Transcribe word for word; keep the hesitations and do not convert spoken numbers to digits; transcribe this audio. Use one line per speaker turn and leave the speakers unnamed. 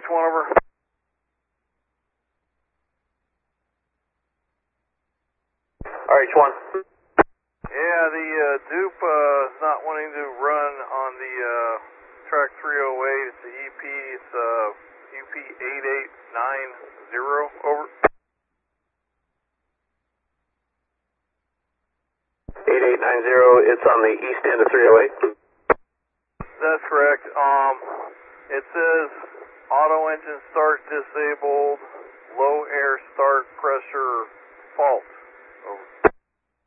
one over.
R H one.
Yeah, the uh, dupe uh, is not wanting to run on the uh, track three oh eight. It's the E P. It's uh, U P eight eight nine zero. Over.
eight eight nine zero. It's on the east end of three oh eight.
That's correct. Um, it says auto engine start disabled, low air start pressure fault.